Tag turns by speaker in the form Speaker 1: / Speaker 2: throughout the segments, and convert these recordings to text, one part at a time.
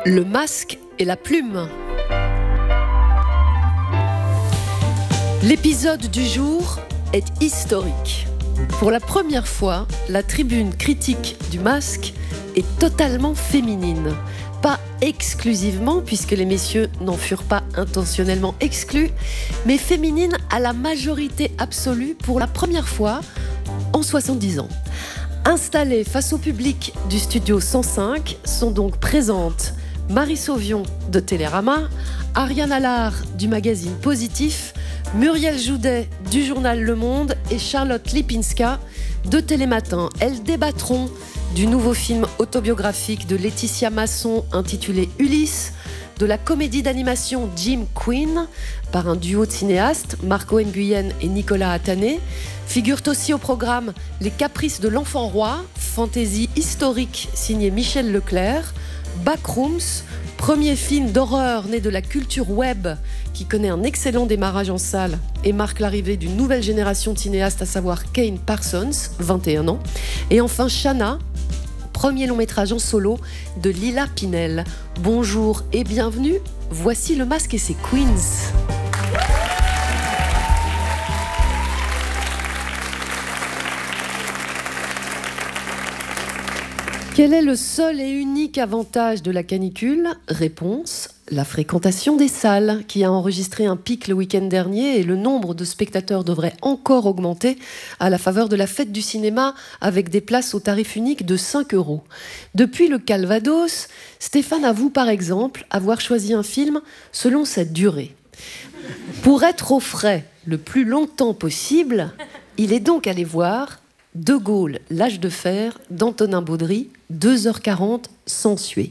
Speaker 1: Le masque et la plume. L'épisode du jour est historique. Pour la première fois, la tribune critique du masque est totalement féminine. Pas exclusivement, puisque les messieurs n'en furent pas intentionnellement exclus, mais féminine à la majorité absolue pour la première fois en 70 ans. Installées face au public du studio 105 sont donc présentes Marie Sauvion de Télérama, Ariane Allard du magazine Positif, Muriel Joudet du journal Le Monde et Charlotte Lipinska de Télématin. Elles débattront du nouveau film autobiographique de Laetitia Masson intitulé Ulysse, de la comédie d'animation Jim Queen par un duo de cinéastes, Marco Nguyen et Nicolas Attané. Figurent aussi au programme Les Caprices de l'Enfant Roi, fantaisie historique signée Michel Leclerc, Backrooms, premier film d'horreur né de la culture web qui connaît un excellent démarrage en salle et marque l'arrivée d'une nouvelle génération de cinéastes, à savoir Kane Parsons, 21 ans. Et enfin Shanna, premier long métrage en solo de Lila Pinel. Bonjour et bienvenue, voici Le Masque et ses Queens. Quel est le seul et unique avantage de la canicule ? Réponse : la fréquentation des salles, qui a enregistré un pic le week-end dernier, et le nombre de spectateurs devrait encore augmenter à la faveur de la fête du cinéma, avec des places au tarif unique de 5 €. Depuis le Calvados, Stéphane avoue par exemple avoir choisi un film selon sa durée. Pour être au frais le plus longtemps possible, il est donc allé voir De Gaulle, l'âge de fer d'Antonin Baudry, 2h40 sans suer.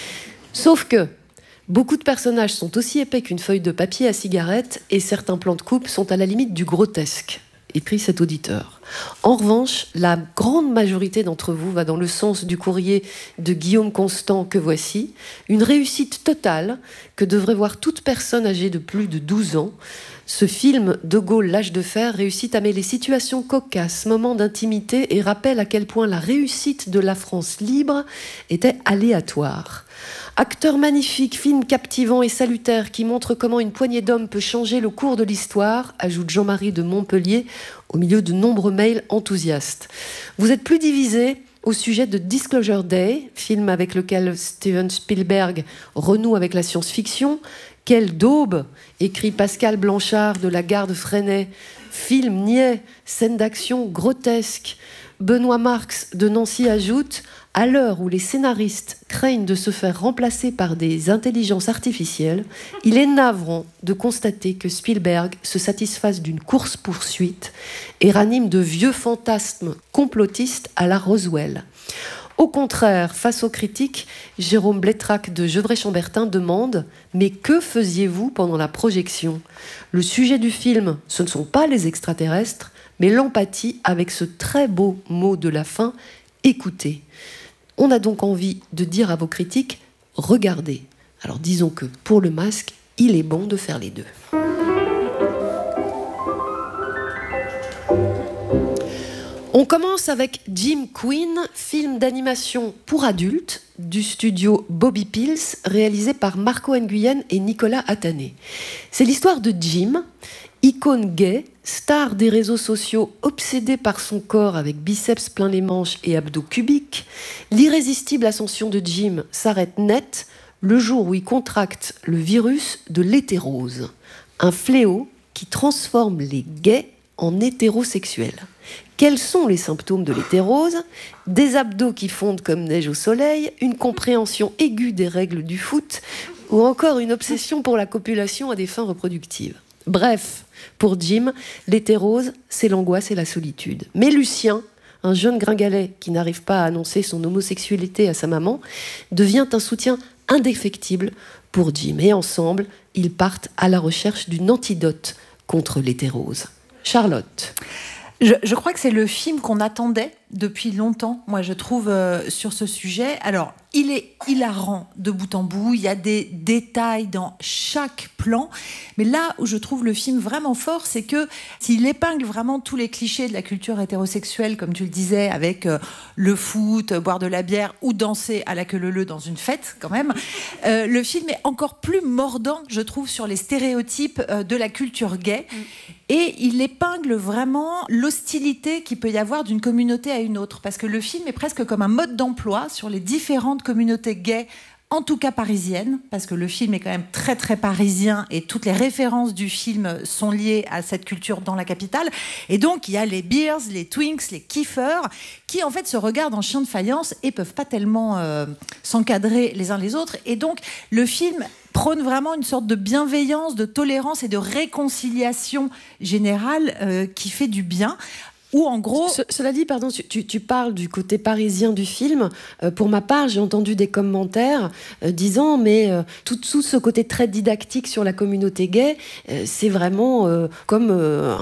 Speaker 1: Sauf que beaucoup de personnages sont aussi épais qu'une feuille de papier à cigarette et certains plans de coupe sont à la limite du grotesque, écrit cet auditeur. En revanche, la grande majorité d'entre vous va dans le sens du courrier de Guillaume Constant que voici, une réussite totale que devrait voir toute personne âgée de plus de 12 ans. Ce film, De Gaulle, l'âge de fer, réussit à mêler situations cocasses, moments d'intimité et rappelle à quel point la réussite de la France libre était aléatoire. Acteur magnifique, film captivant et salutaire qui montre comment une poignée d'hommes peut changer le cours de l'histoire, ajoute Jean-Marie de Montpellier au milieu de nombreux mails enthousiastes. Vous êtes plus divisés au sujet de Disclosure Day, film avec lequel Steven Spielberg renoue avec la science-fiction. Quelle daube, écrit Pascal Blanchard de la Garde Freinet. Film niais, scène d'action grotesque. Benoît Marx de Nancy ajoute « À l'heure où les scénaristes craignent de se faire remplacer par des intelligences artificielles, il est navrant de constater que Spielberg se satisfasse d'une course-poursuite et ranime de vieux fantasmes complotistes à la Roswell. » Au contraire, face aux critiques, Jérôme Blétrac de Gevrey-Chambertin demande « Mais que faisiez-vous pendant la projection ?» Le sujet du film, ce ne sont pas les extraterrestres, mais l'empathie avec ce très beau mot de la fin, « écoutez ». On a donc envie de dire à vos critiques « regardez ». Alors disons que pour le masque, il est bon de faire les deux. On commence avec Jim Queen, film d'animation pour adultes du studio Bobby Pills, réalisé par Marco Nguyen et Nicolas Attané. C'est l'histoire de Jim, icône gay, star des réseaux sociaux, obsédé par son corps avec biceps plein les manches et abdos cubiques. L'irrésistible ascension de Jim s'arrête net le jour où il contracte le virus de l'hétérose, un fléau qui transforme les gays en hétérosexuels. Quels sont les symptômes de l'hétérose ? Des abdos qui fondent comme neige au soleil, une compréhension aiguë des règles du foot, ou encore une obsession pour la copulation à des fins reproductives. Bref, pour Jim, l'hétérose, c'est l'angoisse et la solitude. Mais Lucien, un jeune gringalet qui n'arrive pas à annoncer son homosexualité à sa maman, devient un soutien indéfectible pour Jim. Et ensemble, ils partent à la recherche d'une antidote contre l'hétérose. Charlotte.
Speaker 2: Je crois que c'est le film qu'on attendait depuis longtemps, moi je trouve, sur ce sujet. Alors, il est hilarant de bout en bout, il y a des détails dans chaque plan, mais là où je trouve le film vraiment fort, c'est que s'il épingle vraiment tous les clichés de la culture hétérosexuelle, comme tu le disais, avec le foot, boire de la bière ou danser à la queue leu-leu dans une fête quand même, le film est encore plus mordant, je trouve, sur les stéréotypes de la culture gay. Et il épingle vraiment l'hostilité qu'il peut y avoir d'une communauté à une autre. Parce que le film est presque comme un mode d'emploi sur les différentes communautés gays, en tout cas parisiennes, parce que le film est quand même très très parisien et toutes les références du film sont liées à cette culture dans la capitale. Et donc il y a les Beers, les Twinks, les Kiffers, qui en fait se regardent en chiens de faïence et peuvent pas tellement s'encadrer les uns les autres. Et donc le film prône vraiment une sorte de bienveillance, de tolérance et de réconciliation générale qui fait du bien. Ou en gros...
Speaker 1: Cela dit, pardon, tu parles du côté parisien du film. Pour ma part, j'ai entendu des commentaires disant mais tout ce côté très didactique sur la communauté gay, c'est vraiment comme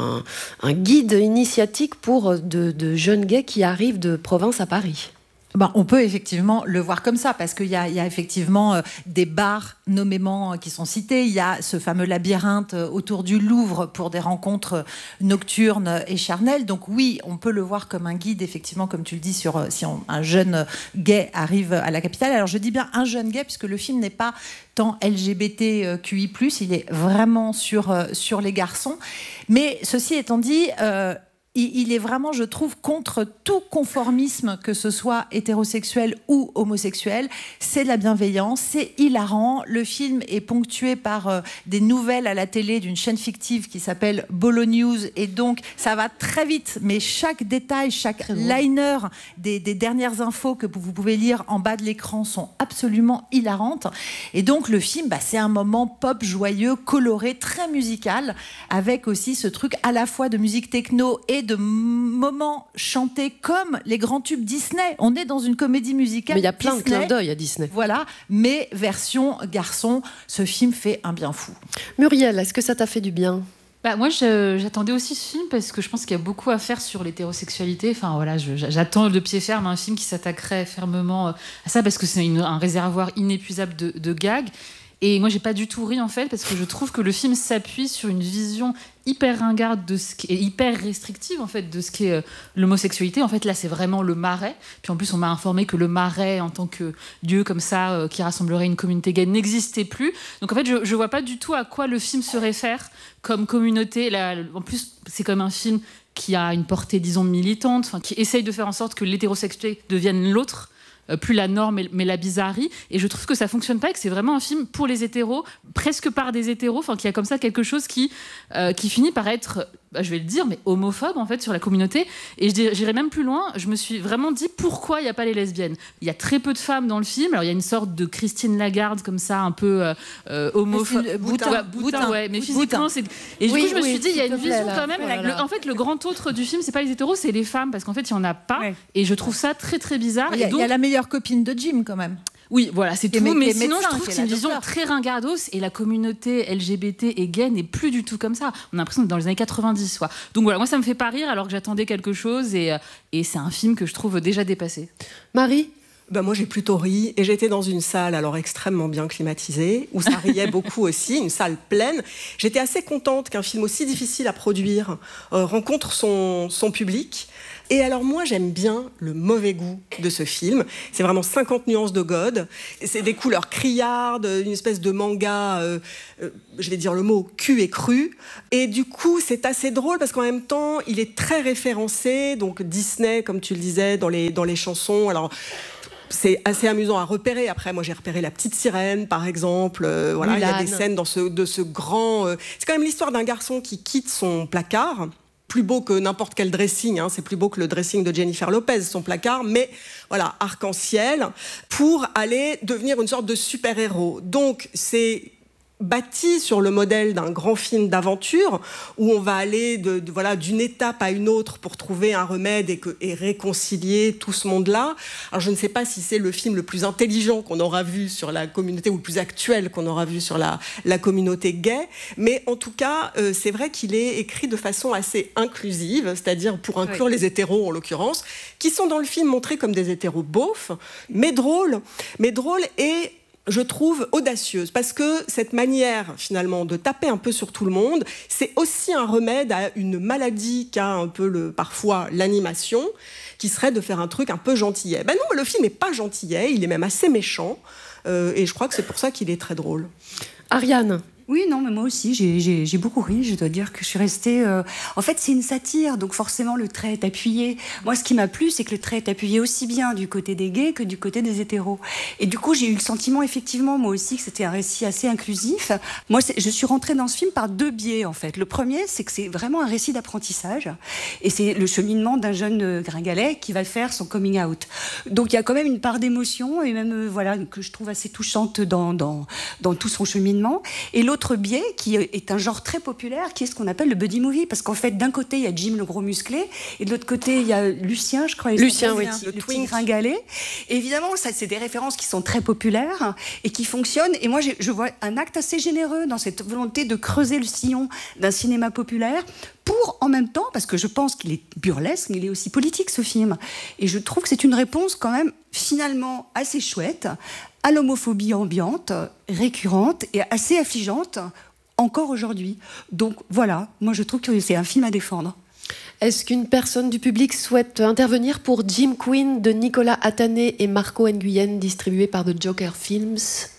Speaker 1: un guide initiatique pour de jeunes gays qui arrivent de province à Paris.
Speaker 2: On peut effectivement le voir comme ça, parce qu'il y a effectivement des bars nommément qui sont cités. Il y a ce fameux labyrinthe autour du Louvre pour des rencontres nocturnes et charnelles. Donc oui, on peut le voir comme un guide, effectivement, comme tu le dis, sur si un jeune gay arrive à la capitale. Alors je dis bien un jeune gay, puisque le film n'est pas tant LGBTQI+, il est vraiment sur les garçons. Mais ceci étant dit... il est vraiment, je trouve, contre tout conformisme, que ce soit hétérosexuel ou homosexuel. C'est de la bienveillance, c'est hilarant. Le film est ponctué par des nouvelles à la télé d'une chaîne fictive qui s'appelle Bolo News. Et donc, ça va très vite. Mais chaque détail, chaque liner des dernières infos que vous pouvez lire en bas de l'écran sont absolument hilarantes. Et donc, le film, c'est un moment pop, joyeux, coloré, très musical, avec aussi ce truc à la fois de musique techno et de moments chantés comme les grands tubes Disney. On est dans une comédie musicale.
Speaker 1: Mais il y a plein
Speaker 2: Disney,
Speaker 1: de clins d'œil à Disney.
Speaker 2: Voilà, mais version garçon, ce film fait un bien fou.
Speaker 1: Muriel, est-ce que ça t'a fait du bien ?
Speaker 3: Moi, j'attendais aussi ce film parce que je pense qu'il y a beaucoup à faire sur l'hétérosexualité. Enfin, voilà, j'attends de pied ferme un film qui s'attaquerait fermement à ça, parce que c'est un réservoir inépuisable de gags. Et moi, j'ai pas du tout ri, en fait, parce que je trouve que le film s'appuie sur une vision hyper ringarde de ce qui est hyper restrictive, en fait, de ce qu'est l'homosexualité. En fait, là, c'est vraiment le Marais. Puis en plus, on m'a informé que le Marais, en tant que dieu comme ça, qui rassemblerait une communauté gay, n'existait plus. Donc en fait, je vois pas du tout à quoi le film se réfère comme communauté. Là, en plus, c'est comme un film qui a une portée, disons, militante, enfin, qui essaye de faire en sorte que l'hétérosexualité devienne l'autre, plus la norme mais la bizarrerie, et je trouve que ça fonctionne pas et que c'est vraiment un film pour les hétéros, presque par des hétéros, enfin qu'il y a comme ça quelque chose qui finit par être, je vais le dire, mais homophobe en fait sur la communauté. Et j'irai même plus loin, je me suis vraiment dit pourquoi il n'y a pas les lesbiennes. Il y a très peu de femmes dans le film. Alors il y a une sorte de Christine Lagarde comme ça, un peu homophobe, boutin, ouais, mais physiquement c'est... Et du coup je me suis dit il y a une vision quand même, en fait le grand autre du film c'est pas les hétéros, c'est les femmes, parce qu'en fait il y en a pas, et je trouve ça très très bizarre.
Speaker 2: Il y a la meilleure copine de Jim quand même.
Speaker 3: Oui, voilà, c'est tout. Mais sinon, je trouve que c'est une vision très ringardos, et la communauté LGBT et gay n'est plus du tout comme ça. On a l'impression d'être dans les années 90, quoi. Donc voilà, moi, ça me fait pas rire alors que j'attendais quelque chose, et c'est un film que je trouve déjà dépassé.
Speaker 1: Marie ?
Speaker 4: Moi, j'ai plutôt ri, et j'étais dans une salle alors extrêmement bien climatisée, où ça riait beaucoup aussi, une salle pleine. J'étais assez contente qu'un film aussi difficile à produire rencontre son public. Et alors moi, j'aime bien le mauvais goût de ce film. C'est vraiment 50 nuances de God. C'est des couleurs criardes, une espèce de manga, je vais dire le mot, cul et cru. Et du coup, c'est assez drôle parce qu'en même temps, il est très référencé. Donc Disney, comme tu le disais, dans les chansons. Alors... c'est assez amusant à repérer. Après, moi, j'ai repéré La Petite Sirène, par exemple. Voilà, il y a des scènes de ce grand... C'est quand même l'histoire d'un garçon qui quitte son placard. Plus beau que n'importe quel dressing, c'est plus beau que le dressing de Jennifer Lopez, son placard, mais voilà, arc-en-ciel, pour aller devenir une sorte de super-héros. Donc, c'est bâti sur le modèle d'un grand film d'aventure où on va aller d'une étape à une autre pour trouver un remède et réconcilier tout ce monde-là. Alors je ne sais pas si c'est le film le plus intelligent qu'on aura vu sur la communauté ou le plus actuel qu'on aura vu sur la communauté gay, mais en tout cas c'est vrai qu'il est écrit de façon assez inclusive, c'est-à-dire pour inclure les hétéros en l'occurrence, qui sont dans le film montrés comme des hétéros beaufs, mais drôles et je trouve audacieuse, parce que cette manière, finalement, de taper un peu sur tout le monde, c'est aussi un remède à une maladie qu'a un peu parfois l'animation, qui serait de faire un truc un peu gentillet. Ben non, le film n'est pas gentillet, il est même assez méchant, et je crois que c'est pour ça qu'il est très drôle.
Speaker 1: Ariane.
Speaker 5: Oui, non, mais moi aussi, j'ai beaucoup ri. Je dois dire que je suis restée... En fait, c'est une satire, donc forcément, le trait est appuyé. Moi, ce qui m'a plu, c'est que le trait est appuyé aussi bien du côté des gays que du côté des hétéros. Et du coup, j'ai eu le sentiment, effectivement, moi aussi, que c'était un récit assez inclusif. Moi, je suis rentrée dans ce film par deux biais, en fait. Le premier, c'est que c'est vraiment un récit d'apprentissage. Et c'est le cheminement d'un jeune gringalet qui va faire son coming out. Donc, il y a quand même une part d'émotion, et même, que je trouve assez touchante dans tout son cheminement. Et l'autre biais, qui est un genre très populaire, qui est ce qu'on appelle le buddy movie, parce qu'en fait, d'un côté, il y a Jim le gros musclé, et de l'autre côté, il y a Lucien, je crois.
Speaker 1: Lucien, oui.
Speaker 5: Le petit gringalet. Et évidemment, ça, c'est des références qui sont très populaires et qui fonctionnent. Et moi, je vois un acte assez généreux dans cette volonté de creuser le sillon d'un cinéma populaire pour, en même temps, parce que je pense qu'il est burlesque, mais il est aussi politique, ce film. Et je trouve que c'est une réponse quand même, finalement, assez chouette à l'homophobie ambiante, récurrente et assez affligeante, encore aujourd'hui. Donc voilà, moi je trouve que c'est un film à défendre.
Speaker 1: Est-ce qu'une personne du public souhaite intervenir pour Jim Queen de Nicolas Attané et Marco Nguyen, distribué par The Joker Films?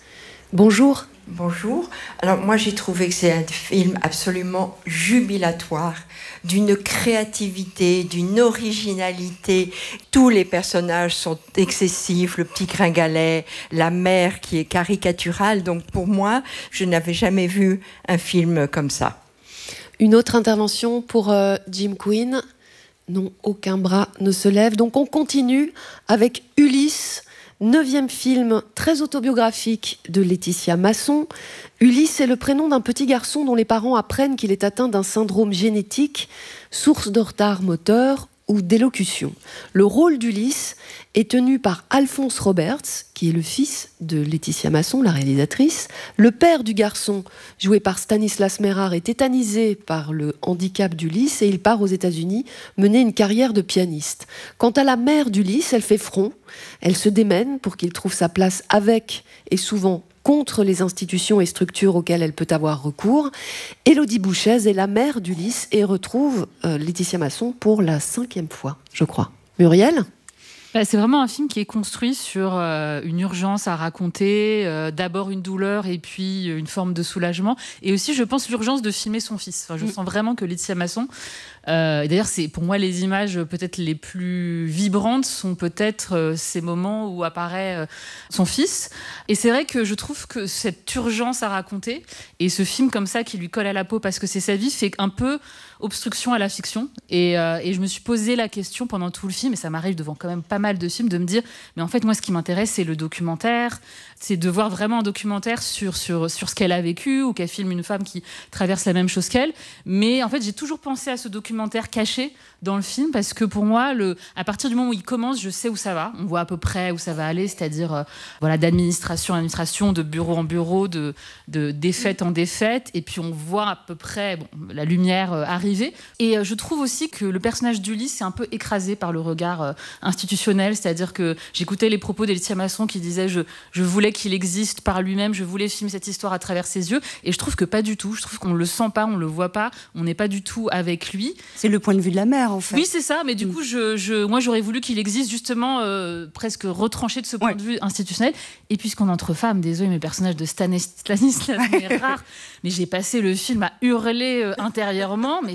Speaker 1: Bonjour.
Speaker 6: Bonjour. Alors moi j'ai trouvé que c'est un film absolument jubilatoire, d'une créativité, d'une originalité. Tous les personnages sont excessifs, le petit gringalet, la mère qui est caricaturale. Donc pour moi, je n'avais jamais vu un film comme ça.
Speaker 1: Une autre intervention pour Jim Queen? Non, aucun bras ne se lève. Donc on continue avec Ulysse, 9e film très autobiographique de Laetitia Masson. Ulysse est le prénom d'un petit garçon dont les parents apprennent qu'il est atteint d'un syndrome génétique, source de retard moteur ou d'élocution. Le rôle d'Ulysse est tenu par Alphonse Roberts, qui est le fils de Laetitia Masson, la réalisatrice. Le père du garçon, joué par Stanislas Mérard, est tétanisé par le handicap d'Ulysse et il part aux États-Unis mener une carrière de pianiste. Quant à la mère d'Ulysse, elle fait front. Elle se démène pour qu'il trouve sa place avec et souvent contre les institutions et structures auxquelles elle peut avoir recours. Élodie Bouchez est la mère d'Ulysse et retrouve Laetitia Masson pour la 5e fois, je crois. Muriel ?
Speaker 3: C'est vraiment un film qui est construit sur une urgence à raconter, d'abord une douleur et puis une forme de soulagement. Et aussi, je pense, l'urgence de filmer son fils. Enfin, je sens vraiment que Laetitia Masson... d'ailleurs, c'est pour moi les images peut-être les plus vibrantes sont peut-être ces moments où apparaît son fils. Et c'est vrai que je trouve que cette urgence à raconter et ce film comme ça qui lui colle à la peau parce que c'est sa vie fait un peu obstruction à la fiction. Et je me suis posé la question pendant tout le film, et ça m'arrive devant quand même pas mal de films, de me dire mais en fait moi ce qui m'intéresse c'est le documentaire, c'est de voir vraiment un documentaire sur ce qu'elle a vécu ou qu'elle filme une femme qui traverse la même chose qu'elle. Mais en fait j'ai toujours pensé à ce documentaire caché dans le film parce que pour moi à partir du moment où il commence je sais où ça va, on voit à peu près où ça va aller, c'est-à-dire d'administration en administration, de bureau en bureau, de défaite en défaite, et puis on voit à peu près la lumière arriver. Et je trouve aussi que le personnage d'Ulysse est un peu écrasé par le regard institutionnel, c'est-à-dire que j'écoutais les propos d'Laetitia Masson qui disait je voulais qu'il existe par lui-même, je voulais filmer cette histoire à travers ses yeux, et je trouve que pas du tout, je trouve qu'on le sent pas, on le voit pas, on n'est pas du tout avec lui.
Speaker 5: C'est le point de vue de la mère, en fait.
Speaker 3: Oui, c'est ça, mais du coup, moi, j'aurais voulu qu'il existe justement presque retranché de ce point de vue institutionnel. Et puisqu'on est entre femmes, désolé, mes personnages de Stanislas Mérard, mais j'ai passé le film à hurler intérieurement, mais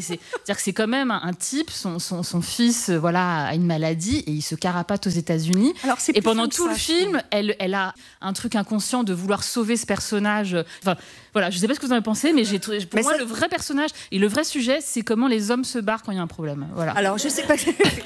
Speaker 3: c'est-à-dire que c'est quand même un type, son fils a une maladie et il se carapate aux États-Unis.
Speaker 5: Alors,
Speaker 3: et pendant tout le film, elle a un truc inconscient de vouloir sauver ce personnage. Enfin, voilà, je sais pas ce que vous en pensez, mais pour moi, le vrai personnage et le vrai sujet, c'est comment les hommes se barrent quand il y a un problème. Voilà.
Speaker 5: Alors, je sais pas.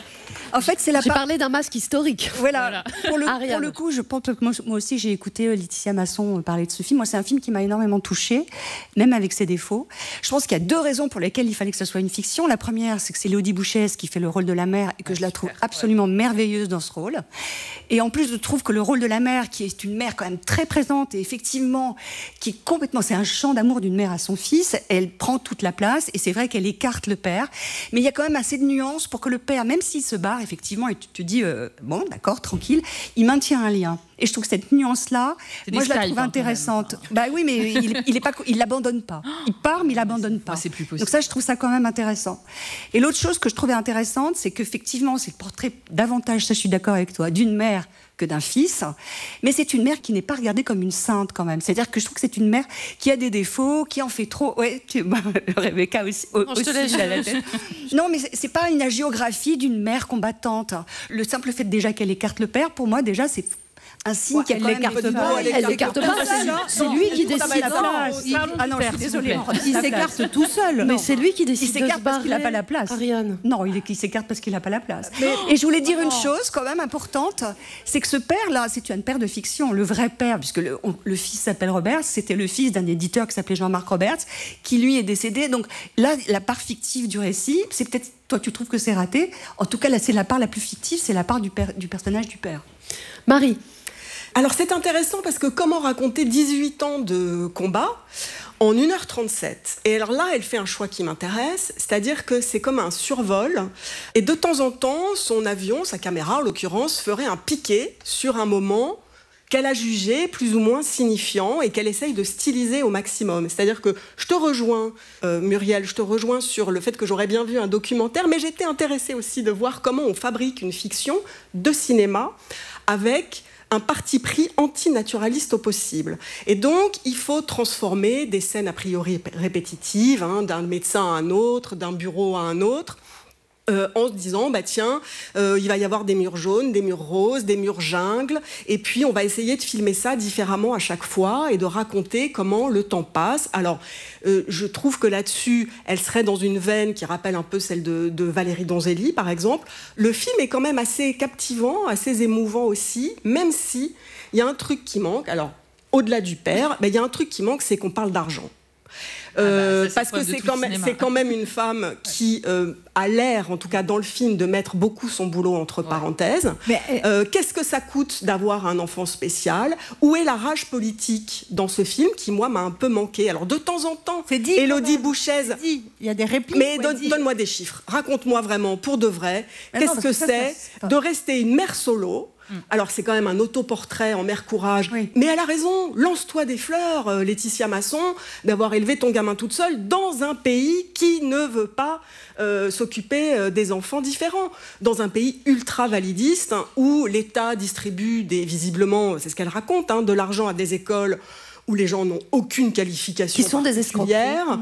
Speaker 5: En fait, c'est la
Speaker 1: J'ai parlé d'un masque historique.
Speaker 5: Voilà. Pour le coup, je pense que moi aussi, j'ai écouté Laetitia Masson parler de ce film. Moi, c'est un film qui m'a énormément touchée, même avec ses défauts. Je pense qu'il y a 2 raisons pour lesquelles il fallait que ce soit une fiction. La première, c'est que c'est Élodie Bouchèze qui fait le rôle de la mère et que je la trouve absolument merveilleuse dans ce rôle. Et en plus, je trouve que le rôle de la mère, qui est une mère quand même très présente et effectivement, qui est complètement, c'est un chant d'amour d'une mère à son fils, elle prend toute la place et c'est vrai qu'elle écarte le père. Mais il y a quand même assez de nuances pour que le père, même s'il se barre, effectivement, et tu te dis, bon, d'accord, tranquille, il maintient un lien. Et je trouve que cette nuance-là, moi, je la trouve intéressante. Bah oui, mais il l'abandonne pas. Il part, mais il l'abandonne pas.
Speaker 3: C'est plus possible.
Speaker 5: Donc ça, je trouve ça quand même intéressant. Et l'autre chose que je trouvais intéressante, c'est qu'effectivement, c'est le portrait davantage, ça je suis d'accord avec toi, d'une mère que d'un fils, mais c'est une mère qui n'est pas regardée comme une sainte quand même. C'est-à-dire que je trouve que c'est une mère qui a des défauts, qui en fait trop. Ouais, Rebecca aussi.
Speaker 1: Non, je te laisse la tête.
Speaker 5: Non, mais c'est pas une agiographie d'une mère combattante. Le simple fait déjà qu'elle écarte le père, pour moi déjà, c'est un signe qu'elle l'écarte pas.
Speaker 1: Elle l'écarte pas. C'est lui qui décide
Speaker 5: la place. Ah non, je suis désolée.
Speaker 2: Il s'écarte tout seul.
Speaker 1: Mais c'est lui qui décide.
Speaker 5: Il s'écarte parce qu'il n'a pas la place.
Speaker 1: Ariane.
Speaker 5: Non, il s'écarte parce qu'il n'a pas la place. Et je voulais dire une chose quand même importante, c'est que ce père-là, c'est un père de fiction. Le vrai père, puisque le fils s'appelle Roberts, c'était le fils d'un éditeur qui s'appelait Jean-Marc Roberts, qui lui est décédé. Donc là, la part fictive du récit, c'est peut-être, toi tu trouves que c'est raté. En tout cas, là, c'est la part la plus fictive, c'est la part du personnage du père.
Speaker 1: Marie.
Speaker 4: Alors c'est intéressant parce que comment raconter 18 ans de combat en 1h37 ? Et alors là, elle fait un choix qui m'intéresse, c'est-à-dire que c'est comme un survol. Et de temps en temps, son avion, sa caméra en l'occurrence, ferait un piqué sur un moment qu'elle a jugé plus ou moins signifiant et qu'elle essaye de styliser au maximum. C'est-à-dire que je te rejoins, Muriel, je te rejoins sur le fait que j'aurais bien vu un documentaire, mais j'étais intéressée aussi de voir comment on fabrique une fiction de cinéma avec un parti pris antinaturaliste au possible. Et donc, il faut transformer des scènes a priori répétitives, d'un médecin à un autre, d'un bureau à un autre, en se disant, bah tiens, il va y avoir des murs jaunes, des murs roses, des murs jungle, et puis on va essayer de filmer ça différemment à chaque fois et de raconter comment le temps passe. Alors, je trouve que là-dessus, elle serait dans une veine qui rappelle un peu celle de Valérie Donzelli, par exemple. Le film est quand même assez captivant, assez émouvant aussi, même si il y a un truc qui manque. Alors, au-delà du père, il y a un truc qui manque, c'est qu'on parle d'argent. Parce que c'est quand même une femme qui a l'air, en tout cas dans le film, de mettre beaucoup son boulot entre parenthèses. Mais, qu'est-ce que ça coûte d'avoir un enfant spécial ? Où est la rage politique dans ce film qui, moi, m'a un peu manqué ? Alors, de temps en temps, Élodie Bouchèze...
Speaker 2: Il y a des répliques.
Speaker 4: Mais donne-moi des chiffres. Raconte-moi vraiment, pour de vrai, qu'est-ce que c'est de rester une mère solo ? Alors, c'est quand même un autoportrait en mère courage. Oui. Mais elle a raison, lance-toi des fleurs, Laetitia Masson, d'avoir élevé ton gamin toute seule dans un pays qui ne veut pas s'occuper des enfants différents. Dans un pays ultra-validiste, où l'État distribue, visiblement, c'est ce qu'elle raconte, de l'argent à des écoles où les gens n'ont aucune qualification
Speaker 1: qui sont des escrocs,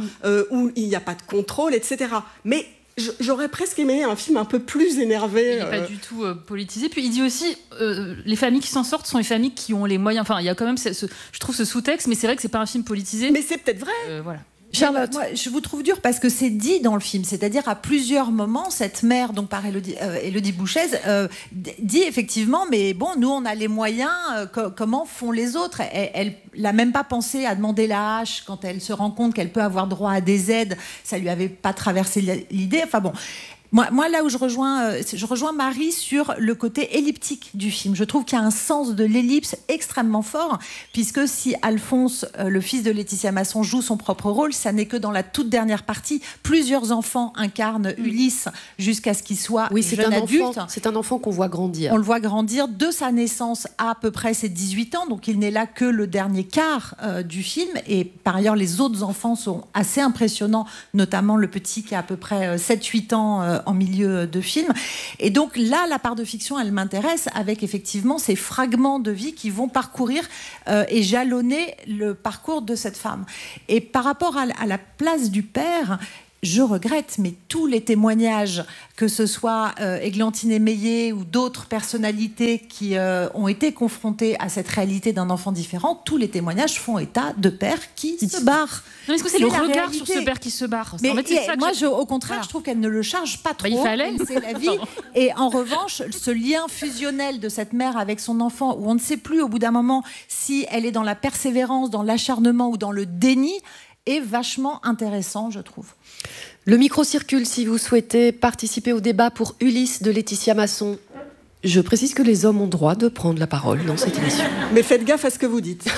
Speaker 4: où il n'y a pas de contrôle, etc. Mais j'aurais presque aimé un film un peu plus énervé.
Speaker 3: Il n'est pas du tout politisé. Puis il dit aussi, les familles qui s'en sortent sont les familles qui ont les moyens. Enfin, il y a quand même, je trouve, ce sous-texte, mais c'est vrai que c'est pas un film politisé.
Speaker 4: Mais c'est peut-être vrai.
Speaker 3: Voilà.
Speaker 2: Charlotte, moi, je vous trouve dur parce que c'est dit dans le film, c'est-à-dire à plusieurs moments, cette mère, donc par Élodie Bouchèze, dit effectivement, mais bon, nous on a les moyens, comment font les autres ? Elle n'a même pas pensé à demander la hache quand elle se rend compte qu'elle peut avoir droit à des aides, ça lui avait pas traversé l'idée, enfin bon. Moi, là où je rejoins Marie sur le côté elliptique du film. Je trouve qu'il y a un sens de l'ellipse extrêmement fort, puisque si Alphonse, le fils de Laetitia Masson, joue son propre rôle, ça n'est que dans la toute dernière partie. Plusieurs enfants incarnent Ulysse jusqu'à ce qu'il soit jeune adulte.
Speaker 1: C'est un enfant qu'on voit grandir.
Speaker 2: On le voit grandir de sa naissance à peu près ses 18 ans, donc il n'est là que le dernier quart du film. Et par ailleurs, les autres enfants sont assez impressionnants, notamment le petit qui a à peu près 7-8 ans en milieu de film. Et donc là, la part de fiction, elle m'intéresse avec effectivement ces fragments de vie qui vont parcourir et jalonner le parcours de cette femme. Et par rapport à la place du père, je regrette, mais tous les témoignages, que ce soit Églantine Émeillé ou d'autres personnalités qui ont été confrontées à cette réalité d'un enfant différent, tous les témoignages font état de pères qui se barrent.
Speaker 3: Non, est-ce que c'est le regard sur ce père qui se barre?
Speaker 2: Mais
Speaker 3: en fait, c'est ça
Speaker 2: moi, au contraire, je trouve qu'elle ne le charge pas trop.
Speaker 3: Il fallait.
Speaker 2: C'est la vie. Et en revanche, ce lien fusionnel de cette mère avec son enfant, où on ne sait plus au bout d'un moment si elle est dans la persévérance, dans l'acharnement ou dans le déni, est vachement intéressant, je trouve.
Speaker 1: Le micro circule si vous souhaitez participer au débat pour Ulysse de Laetitia Masson. Je précise que les hommes ont droit de prendre la parole dans cette émission.
Speaker 4: Mais faites gaffe à ce que vous dites.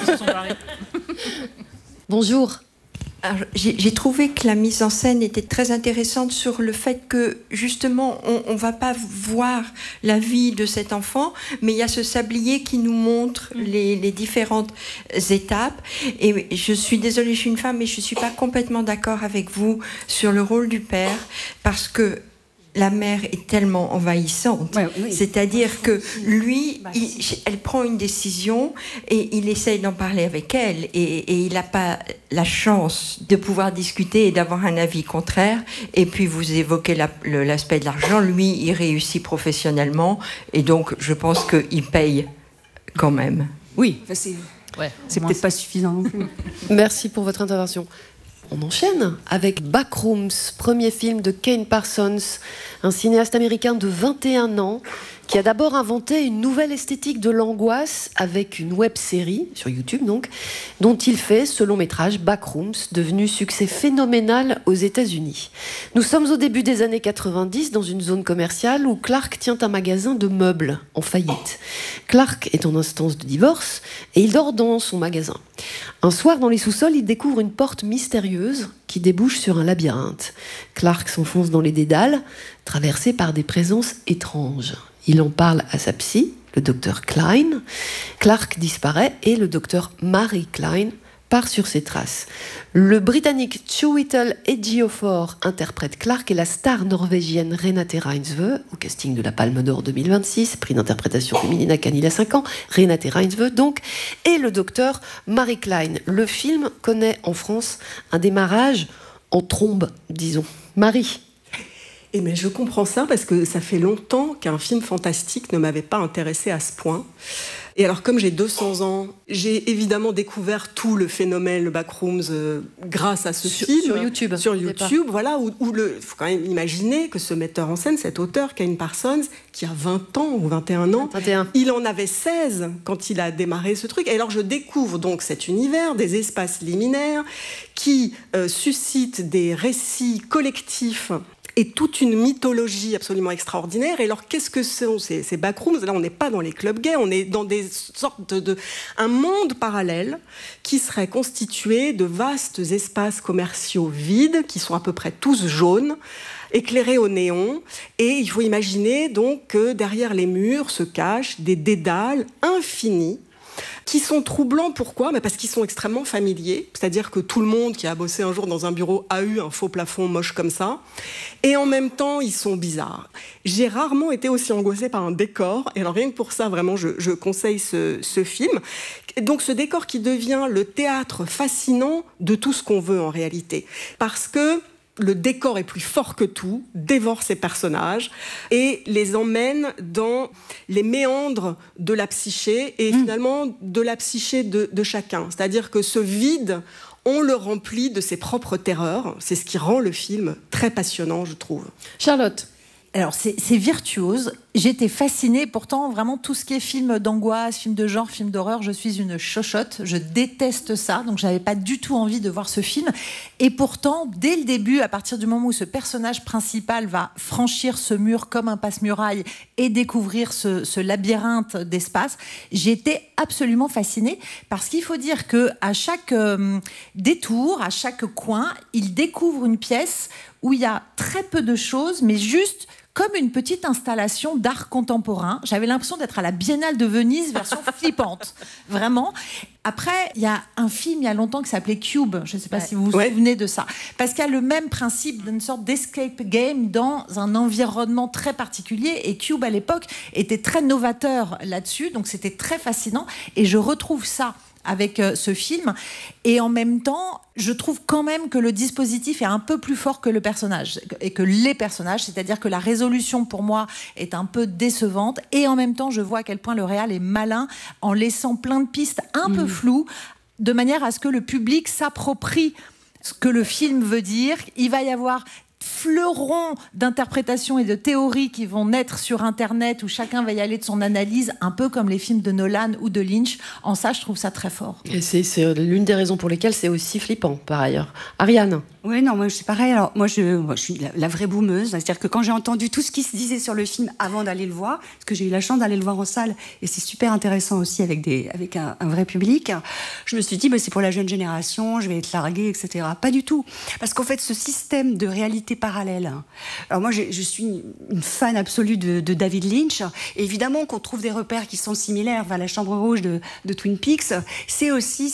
Speaker 1: Bonjour.
Speaker 6: Alors, j'ai trouvé que la mise en scène était très intéressante sur le fait que, justement, on ne va pas voir la vie de cet enfant, mais il y a ce sablier qui nous montre les différentes étapes. Et je suis désolée, je suis une femme, mais je ne suis pas complètement d'accord avec vous sur le rôle du père, parce que la mère est tellement envahissante.
Speaker 5: Ouais, oui.
Speaker 6: C'est-à-dire que lui, elle prend une décision et il essaye d'en parler avec elle. Et il n'a pas la chance de pouvoir discuter et d'avoir un avis contraire. Et puis, vous évoquez l'aspect de l'argent. Lui, il réussit professionnellement. Et donc, je pense qu'il paye quand même.
Speaker 5: Oui, c'est peut-être pas suffisant non plus.
Speaker 1: Merci pour votre intervention. On enchaîne avec Backrooms, premier film de Kane Parsons, un cinéaste américain de 21 ans qui a d'abord inventé une nouvelle esthétique de l'angoisse avec une web-série, sur YouTube donc, dont il fait ce long métrage Backrooms, devenu succès phénoménal aux États-Unis. Nous sommes au début des années 90 dans une zone commerciale où Clark tient un magasin de meubles en faillite. Clark est en instance de divorce et il dort dans son magasin. Un soir, dans les sous-sols, il découvre une porte mystérieuse qui débouche sur un labyrinthe. Clark s'enfonce dans les dédales, traversé par des présences étranges. Il en parle à sa psy, le docteur Klein. Clark disparaît et le docteur Mary Klein part sur ses traces. Le Britannique Chiwetel Ejiofor interprète Clark et la star norvégienne Renate Reinsve, au casting de la Palme d'Or 2026, prix d'interprétation féminine à Cannes il y a 5 ans, Renate Reinsve donc, et le docteur Mary Klein. Le film connaît en France un démarrage en trombe, disons. Marie.
Speaker 4: Eh bien, je comprends ça parce que ça fait longtemps qu'un film fantastique ne m'avait pas intéressé à ce point. Et alors, comme j'ai 200 ans, j'ai évidemment découvert tout le phénomène, le Backrooms, grâce à ce film.
Speaker 1: Sur YouTube.
Speaker 4: Sur YouTube, voilà, où faut quand même imaginer que ce metteur en scène, cet auteur, Kane Parsons, qui a 20 ans ou 21 ans,
Speaker 1: 21.
Speaker 4: Il en avait 16 quand il a démarré ce truc. Et alors, je découvre donc cet univers, des espaces liminaires qui suscitent des récits collectifs et toute une mythologie absolument extraordinaire. Et alors, qu'est-ce que sont ces backrooms? Là, on n'est pas dans les clubs gays, on est dans des sortes un monde parallèle qui serait constitué de vastes espaces commerciaux vides, qui sont à peu près tous jaunes, éclairés au néon. Et il faut imaginer donc que derrière les murs se cachent des dédales infinis, qui sont troublants. Pourquoi ? Parce qu'ils sont extrêmement familiers, c'est-à-dire que tout le monde qui a bossé un jour dans un bureau a eu un faux plafond moche comme ça, et en même temps ils sont bizarres. J'ai rarement été aussi angoissée par un décor, et alors rien que pour ça vraiment je conseille ce film. Et donc ce décor qui devient le théâtre fascinant de tout ce qu'on veut en réalité, parce que le décor est plus fort que tout, dévore ses personnages et les emmène dans les méandres de la psyché et finalement de la psyché de chacun. C'est-à-dire que ce vide, on le remplit de ses propres terreurs. C'est ce qui rend le film très passionnant, je trouve.
Speaker 1: Charlotte.
Speaker 2: Alors, c'est virtuose. J'étais fascinée. Pourtant, vraiment, tout ce qui est film d'angoisse, film de genre, film d'horreur, je suis une chochotte. Je déteste ça. Donc, je n'avais pas du tout envie de voir ce film. Et pourtant, dès le début, à partir du moment où ce personnage principal va franchir ce mur comme un passe-muraille et découvrir ce labyrinthe d'espace, j'étais absolument fascinée. Parce qu'il faut dire qu'à chaque détour, à chaque coin, il découvre une pièce où il y a très peu de choses, mais juste comme une petite installation d'art contemporain. J'avais l'impression d'être à la Biennale de Venise, version flippante. Vraiment. Après, il y a un film il y a longtemps qui s'appelait Cube. Je ne sais pas si vous vous souvenez de ça. Parce qu'il y a le même principe d'une sorte d'escape game dans un environnement très particulier. Et Cube, à l'époque, était très novateur là-dessus. Donc, c'était très fascinant. Et je retrouve ça avec ce film. Et en même temps, je trouve quand même que le dispositif est un peu plus fort que le personnage et que les personnages, c'est-à-dire que la résolution pour moi est un peu décevante. Et en même temps, je vois à quel point le réal est malin en laissant plein de pistes un peu floues, de manière à ce que le public s'approprie ce que le film veut dire. Il va y avoir fleurons d'interprétations et de théories qui vont naître sur Internet, où chacun va y aller de son analyse, un peu comme les films de Nolan ou de Lynch. En ça, je trouve ça très fort.
Speaker 1: Et c'est l'une des raisons pour lesquelles c'est aussi flippant, par ailleurs. Ariane?
Speaker 5: Oui, non, moi c'est pareil. Alors moi je suis la vraie boumeuse, c'est-à-dire que quand j'ai entendu tout ce qui se disait sur le film avant d'aller le voir, parce que j'ai eu la chance d'aller le voir en salle, et c'est super intéressant aussi avec un vrai public, je me suis dit c'est pour la jeune génération, je vais être larguée, etc. Pas du tout, parce qu'en fait ce système de réalité parallèle. Alors moi je suis une fan absolue de David Lynch, et évidemment qu'on trouve des repères qui sont similaires. La Chambre rouge de Twin Peaks, c'est aussi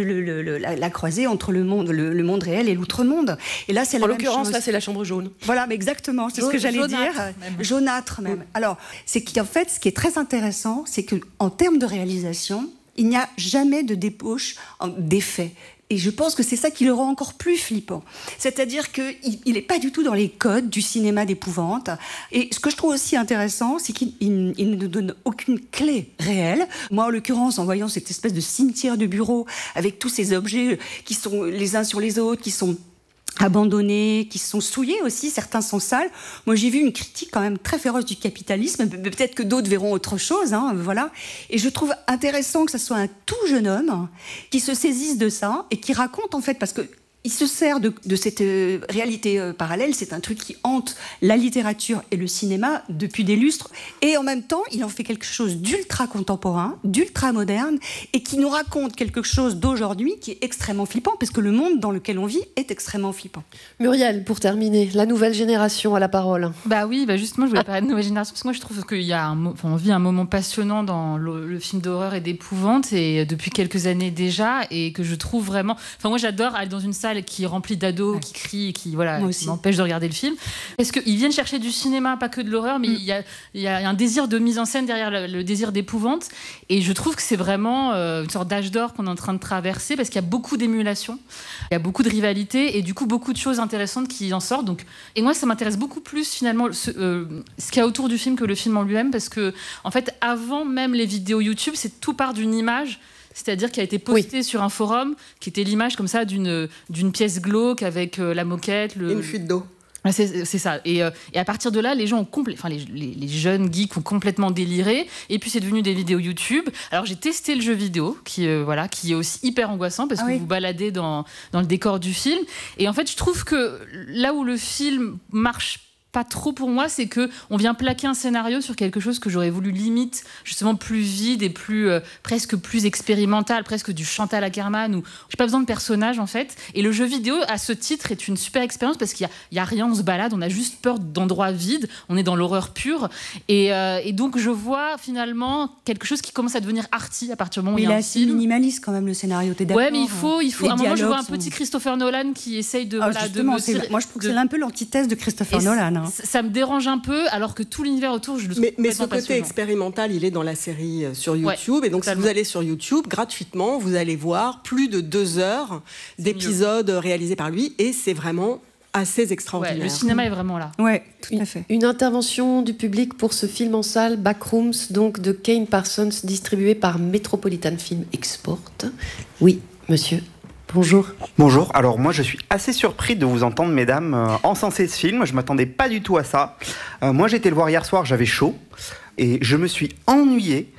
Speaker 5: la croisée entre le monde réel et l'outre-monde. Et là, c'est
Speaker 1: en l'occurrence, là, c'est la chambre jaune.
Speaker 5: Voilà, mais exactement, c'est ce que j'allais dire. Jaunâtre même. Alors, c'est qu'en fait, ce qui est très intéressant, c'est qu'en termes de réalisation, il n'y a jamais de débauche d'effet. Et je pense que c'est ça qui le rend encore plus flippant. C'est-à-dire qu'il n'est pas du tout dans les codes du cinéma d'épouvante. Et ce que je trouve aussi intéressant, c'est qu'il ne nous donne aucune clé réelle. Moi, en l'occurrence, en voyant cette espèce de cimetière de bureau avec tous ces objets qui sont les uns sur les autres, qui sont abandonnés, qui sont souillés aussi, certains sont sales. Moi, j'ai vu une critique quand même très féroce du capitalisme, peut-être que d'autres verront autre chose, voilà. Et je trouve intéressant que ce soit un tout jeune homme qui se saisisse de ça et qui raconte, en fait, parce que il se sert de cette réalité parallèle. C'est un truc qui hante la littérature et le cinéma depuis des lustres. Et en même temps, il en fait quelque chose d'ultra contemporain, d'ultra moderne, et qui nous raconte quelque chose d'aujourd'hui qui est extrêmement flippant, parce que le monde dans lequel on vit est extrêmement flippant.
Speaker 1: Muriel, pour terminer, la nouvelle génération à la parole.
Speaker 3: Oui, justement, je voulais parler de nouvelle génération, parce que moi, je trouve qu'il y a on vit un moment passionnant dans le film d'horreur et d'épouvante, et depuis quelques années déjà, et que je trouve vraiment... moi, j'adore aller dans une salle qui est remplie d'ados, qui crient, et qui m'empêchent de regarder le film. Parce qu'ils viennent chercher du cinéma, pas que de l'horreur, mais il y a un désir de mise en scène derrière le désir d'épouvante. Et je trouve que c'est vraiment une sorte d'âge d'or qu'on est en train de traverser, parce qu'il y a beaucoup d'émulation, il y a beaucoup de rivalité, et du coup, beaucoup de choses intéressantes qui en sortent. Et moi, ça m'intéresse beaucoup plus, finalement, ce qu'il y a autour du film que le film en lui-même, parce que, en fait, avant même les vidéos YouTube, c'est tout part d'une image. C'est-à-dire qui a été postée sur un forum, qui était l'image comme ça d'une pièce glauque avec la moquette.
Speaker 4: Une fuite d'eau.
Speaker 3: C'est ça. Et à partir de là, les gens ont les jeunes geeks ont complètement déliré. Et puis c'est devenu des vidéos YouTube. Alors j'ai testé le jeu vidéo, qui est aussi hyper angoissant, parce que vous baladez dans le décor du film. Et en fait, je trouve que là où le film marche pas trop pour moi, c'est que on vient plaquer un scénario sur quelque chose que j'aurais voulu limite justement plus vide et plus presque plus expérimental, presque du Chantal Akerman, où j'ai pas besoin de personnages en fait. Et le jeu vidéo à ce titre est une super expérience, parce qu'il y a rien, on se balade, on a juste peur d'endroits vides, on est dans l'horreur pure, et donc je vois finalement quelque chose qui commence à devenir arty à partir du moment où il y a un film.
Speaker 5: Il est assez minimaliste quand même, le scénario, t'es d'accord?
Speaker 3: Ouais, mais il faut à un moment, je vois un petit Christopher Nolan qui essaye de moi je trouve
Speaker 5: que c'est un peu l'antithèse de Christopher Nolan.
Speaker 3: Ça me dérange un peu, alors que tout l'univers autour, je le trouve
Speaker 4: mais ce côté expérimental, il est dans la série sur YouTube. Et donc, totalement. Si vous allez sur YouTube, gratuitement, vous allez voir plus de 2 heures d'épisodes réalisés par lui. Et c'est vraiment assez extraordinaire.
Speaker 3: Le cinéma est vraiment là.
Speaker 5: Oui, tout à fait.
Speaker 1: Une intervention du public pour ce film en salle, Backrooms, donc de Kane Parsons, distribué par Metropolitan Film Export. Oui, monsieur. Bonjour.
Speaker 7: Bonjour. Alors moi je suis assez surpris de vous entendre, mesdames, encenser ce film. Je m'attendais pas du tout à ça. Moi j'ai été le voir hier soir, j'avais chaud et je me suis ennuyé.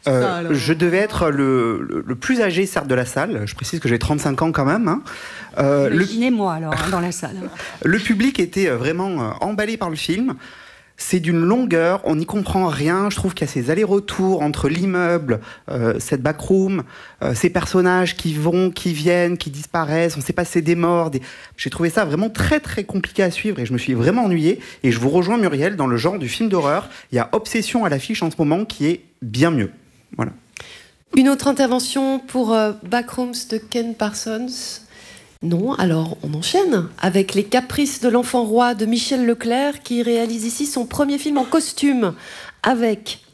Speaker 7: Je devais être le plus âgé, certes, de la salle. Je précise que j'ai 35 ans quand même.
Speaker 5: Imaginez-moi alors dans la salle.
Speaker 7: Le public était vraiment emballé par le film. C'est d'une longueur, on n'y comprend rien. Je trouve qu'il y a ces allers-retours entre l'immeuble, cette backroom, ces personnages qui vont, qui viennent, qui disparaissent. On ne sait pas si c'est des morts. J'ai trouvé ça vraiment très très compliqué à suivre et je me suis vraiment ennuyé. Et je vous rejoins, Muriel, dans le genre du film d'horreur. Il y a Obsession à l'affiche en ce moment qui est bien mieux. Voilà.
Speaker 1: Une autre intervention pour Backrooms de Ken Parsons. Non, alors on enchaîne avec Les Caprices de l'Enfant Roi de Michel Leclerc, qui réalise ici son premier film en costume avec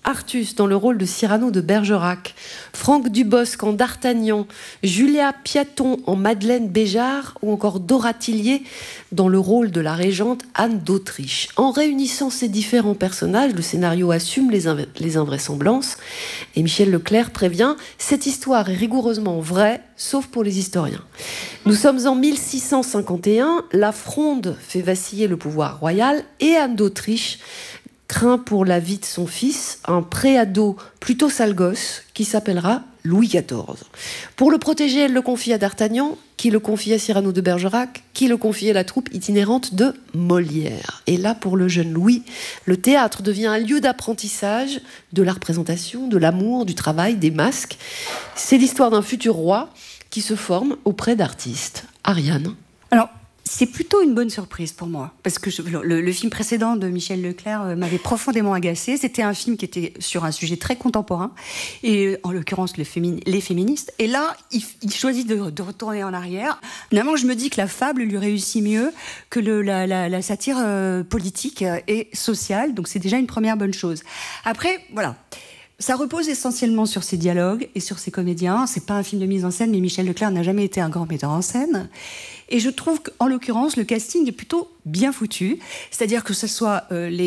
Speaker 1: Artus dans le rôle de Cyrano de Bergerac, Franck Dubosc en D'Artagnan, Julia Piaton en Madeleine Béjart ou encore Dora Tillier dans le rôle de la régente Anne d'Autriche. En réunissant ces différents personnages, le scénario assume les invraisemblances et Michel Leclerc prévient « Cette histoire est rigoureusement vraie, sauf pour les historiens ». Nous sommes en 1651, la Fronde fait vaciller le pouvoir royal et Anne d'Autriche craint pour la vie de son fils un préado plutôt sale gosse qui s'appellera Louis XIV. Pour le protéger, elle le confie à D'Artagnan, qui le confie à Cyrano de Bergerac, qui le confie à la troupe itinérante de Molière. Et là, pour le jeune Louis, le théâtre devient un lieu d'apprentissage de la représentation, de l'amour, du travail, des masques. C'est l'histoire d'un futur roi qui se forme auprès d'artistes. Ariane.
Speaker 5: Alors, c'est plutôt une bonne surprise pour moi, parce que le film précédent de Michel Leclerc m'avait profondément agacée. C'était un film qui était sur un sujet très contemporain, et en l'occurrence les féministes. Et là, il choisit de retourner en arrière. Finalement, je me dis que la fable lui réussit mieux que la satire politique et sociale, donc c'est déjà une première bonne chose. Après, voilà. Ça repose essentiellement sur ses dialogues et sur ses comédiens. C'est pas un film de mise en scène, mais Michel Leclerc n'a jamais été un grand metteur en scène. Et je trouve qu'en l'occurrence, le casting est plutôt bien foutu. C'est-à-dire que ce soit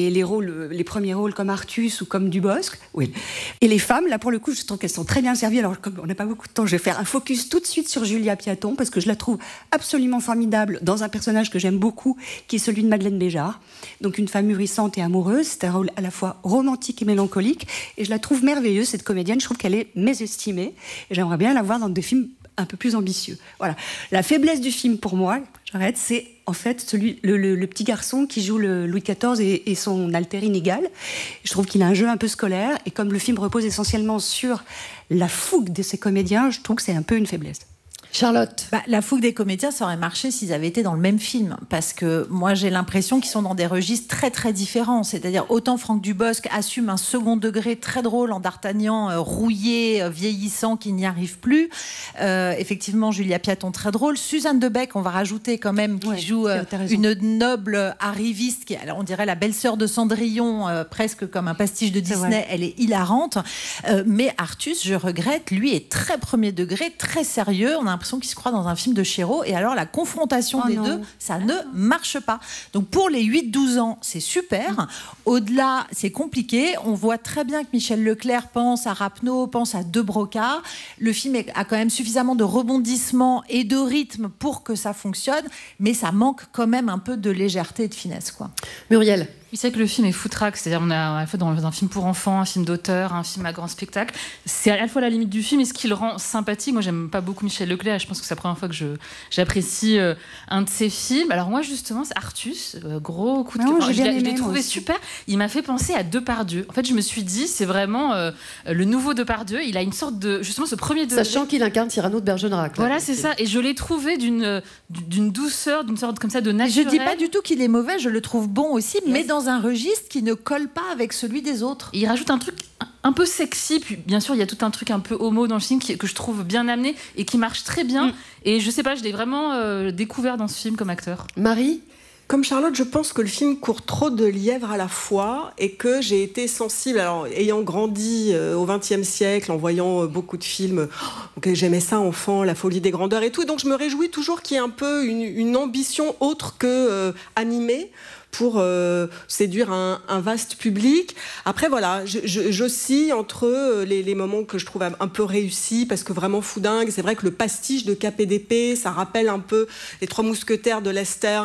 Speaker 5: les premiers rôles comme Artus ou comme Dubosc. Oui. Et les femmes, là pour le coup, je trouve qu'elles sont très bien servies. Alors comme on n'a pas beaucoup de temps, je vais faire un focus tout de suite sur Julia Piaton, parce que je la trouve absolument formidable dans un personnage que j'aime beaucoup, qui est celui de Madeleine Béjart. Donc une femme mûrissante et amoureuse. C'est un rôle à la fois romantique et mélancolique. Et je la trouve merveilleuse, cette comédienne. Je trouve qu'elle est mésestimée. Et j'aimerais bien la voir dans des films un peu plus ambitieux. Voilà. La faiblesse du film pour moi, j'arrête, c'est en fait le petit garçon qui joue le Louis XIV et son alter inégal. Je trouve qu'il a un jeu un peu scolaire, et comme le film repose essentiellement sur la fougue de ces comédiens, je trouve que c'est un peu une faiblesse.
Speaker 1: Charlotte.
Speaker 2: La fougue des comédiens, ça aurait marché s'ils avaient été dans le même film, parce que moi j'ai l'impression qu'ils sont dans des registres très très différents. C'est-à-dire autant Franck Dubosc assume un second degré très drôle en D'Artagnan, rouillé, vieillissant, qui n'y arrive plus. Effectivement, Julia Piaton très drôle. Suzanne Debec, on va rajouter quand même, qui joue une noble arriviste, qui, alors on dirait la belle-sœur de Cendrillon, presque comme un pastiche de Disney. Elle est hilarante. Mais Artus, je regrette, lui est très premier degré, très sérieux. On a l'impression qu'il se croit dans un film de Chéreau, et alors la confrontation des deux, ça ne marche pas. Donc pour les 8-12 ans, c'est super. Au-delà, c'est compliqué. On voit très bien que Michel Leclerc pense à Rapneau, pense à De Broca. Le film a quand même suffisamment de rebondissements et de rythme pour que ça fonctionne, mais ça manque quand même un peu de légèreté et de finesse, quoi.
Speaker 1: Muriel.
Speaker 3: C'est que le film est foutraque, c'est-à-dire on a fait dans un film pour enfants, un film d'auteur, un film à grand spectacle. C'est à la fois la limite du film et ce qui le rend sympathique. Moi, j'aime pas beaucoup Michel Leclerc, et je pense que c'est la première fois que j'apprécie un de ses films. Alors moi, justement, c'est Artus, gros coup de cœur. Je l'ai trouvé super. Il m'a fait penser à Depardieu. En fait, je me suis dit, c'est vraiment le nouveau Depardieu. Il a une sorte de, justement, ce premier degré.
Speaker 1: Sachant qu'il incarne Cyrano de Bergerac.
Speaker 3: Voilà, c'est ça. Et je l'ai trouvé d'une douceur, d'une sorte comme ça de naturel.
Speaker 2: Je dis pas du tout qu'il est mauvais, je le trouve bon aussi, mais dans un registre qui ne colle pas avec celui des autres.
Speaker 3: Et il rajoute un truc un peu sexy, puis bien sûr il y a tout un truc un peu homo dans le film que je trouve bien amené et qui marche très bien. Et je sais pas, je l'ai vraiment découvert dans ce film comme acteur.
Speaker 1: Marie ?
Speaker 4: Comme Charlotte, je pense que le film court trop de lièvres à la fois, et que j'ai été sensible, alors ayant grandi au XXe siècle, en voyant beaucoup de films, j'aimais ça enfant, La folie des grandeurs et tout, donc je me réjouis toujours qu'il y ait un peu une ambition autre que animée, pour séduire un vaste public. Après, voilà, j'oscille entre les moments que je trouve un peu réussis, parce que vraiment foudingue. C'est vrai que le pastiche de KPDP, ça rappelle un peu les Trois Mousquetaires de Lester,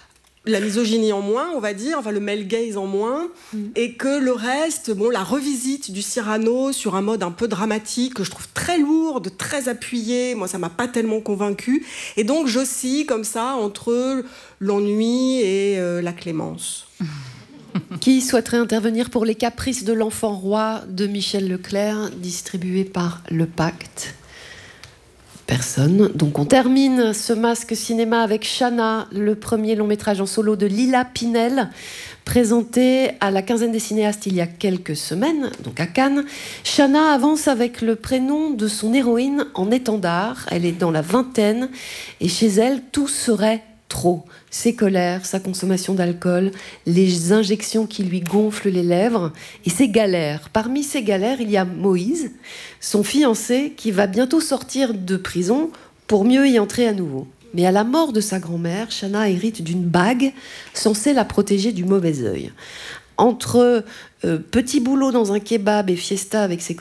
Speaker 4: la misogynie en moins, on va dire, enfin le male gaze en moins, et que le reste, la revisite du Cyrano sur un mode un peu dramatique, que je trouve très lourde, très appuyée, moi ça m'a pas tellement convaincue, et donc j'oscille comme ça entre l'ennui et la clémence.
Speaker 1: Qui souhaiterait intervenir pour Les Caprices de l'enfant roi de Michel Leclerc, distribué par Le Pacte? Personne. Donc on termine ce Masque Cinéma avec Chana, le premier long métrage en solo de Lila Pinel, présenté à la quinzaine des cinéastes il y a quelques semaines, donc à Cannes. Chana avance avec le prénom de son héroïne en étendard. Elle est dans la vingtaine et chez elle, tout serait trop. Ses colères, sa consommation d'alcool, les injections qui lui gonflent les lèvres et ses galères. Parmi ces galères, il y a Moïse, son fiancé, qui va bientôt sortir de prison pour mieux y entrer à nouveau. Mais à la mort de sa grand-mère, Chana hérite d'une bague censée la protéger du mauvais œil. Entre petit boulot dans un kebab et fiesta avec ses